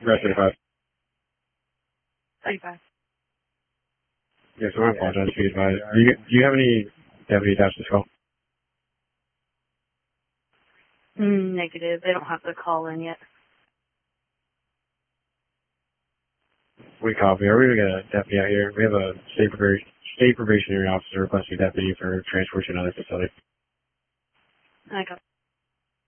Rest 35. 35. Yes, I apologize for you advised. Do you have any deputy attached to this call? Negative. They don't have the call in yet. We copy. Are we going to get a deputy out here? We have a state probationary officer requesting a deputy for transportation to another facility. I got